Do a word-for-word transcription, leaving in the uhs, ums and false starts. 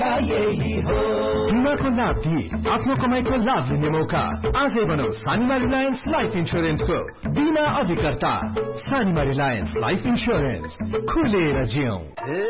बीमाको लाभ दिए आफ्नो कमाईको लाभ लिने मौका आजै बनाऊ सानिमा रिलायन्स लाइफ इन्स्योरेन्सको बीमा अधिकर्ता। सानिमा रिलायन्स लाइफ इन्स्योरेन्स, खुलेर जियौं।